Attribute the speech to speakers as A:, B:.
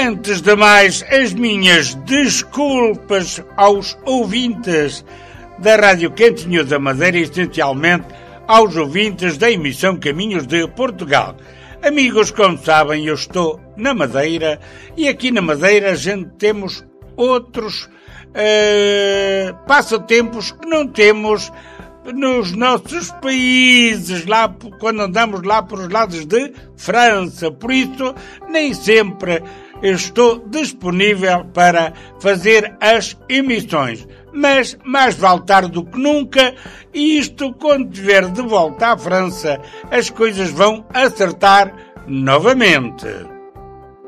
A: Antes de mais, as minhas desculpas aos ouvintes da Rádio Cantinho da Madeira, essencialmente aos ouvintes da emissão Caminhos de Portugal. Amigos, como sabem, eu estou na Madeira e aqui na Madeira a gente temos outros passatempos que não temos nos nossos países, lá quando andamos lá por os lados de França. Por isso, nem sempre estou disponível para fazer as emissões. Mas mais vale tarde do que nunca, e isto, quando estiver de volta à França, as coisas vão acertar novamente.